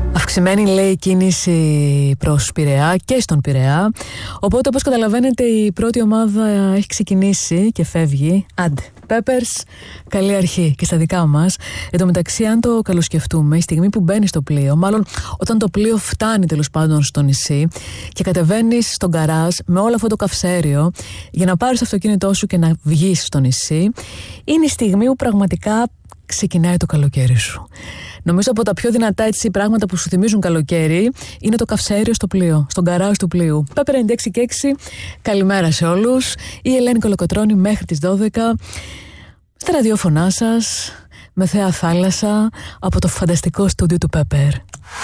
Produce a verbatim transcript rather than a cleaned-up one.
Αυξημένη, λέει, κίνηση προς Πειραιά και στον Πειραιά. Οπότε, όπως καταλαβαίνετε, η πρώτη ομάδα έχει ξεκινήσει και φεύγει. Άντε, Peppers, καλή αρχή και στα δικά μας. Εν τω μεταξύ, αν το καλοσκεφτούμε, η στιγμή που μπαίνει στο πλοίο, μάλλον όταν το πλοίο φτάνει τέλος πάντων στο νησί και κατεβαίνεις στον γκαράζ με όλο αυτό το καυσαέριο για να πάρεις το αυτοκίνητό σου και να βγεις στο νησί, είναι η στιγμή που πραγματικά ξεκινάει το καλοκαίρι σου. Νομίζω από τα πιο δυνατά έτσι πράγματα που σου θυμίζουν καλοκαίρι είναι το καυσαέριο στο πλοίο, στον γκαράζ του πλοίου. Pepper ενενήντα έξι και έξι, καλημέρα σε όλους. Η Ελένη Κολοκοτρώνη μέχρι τις δώδεκα. Στα ραδιόφωνά σας, με θέα θάλασσα, από το φανταστικό στούντιο του Pepper.